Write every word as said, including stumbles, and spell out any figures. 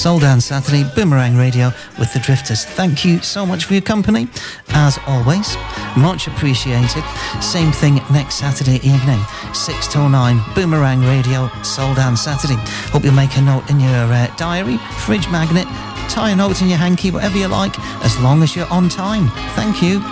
Soul Dance Saturday, Boomerang Radio with the Drifters. Thank you so much for your company, as always. Much appreciated. Same thing next Saturday evening, six till nine, Boomerang Radio, Soul Dance Saturday. Hope you'll make a note in your uh, diary, fridge magnet, tie a note in your hanky, whatever you like, as long as you're on time. Thank you.